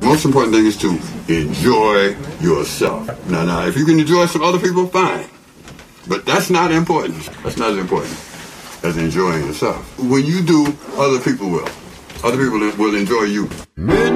most important thing is to enjoy yourself. Now, if you can enjoy some other people, fine. But that's not important. That's not as important as enjoying yourself. When you do, other people will. Other people will enjoy you.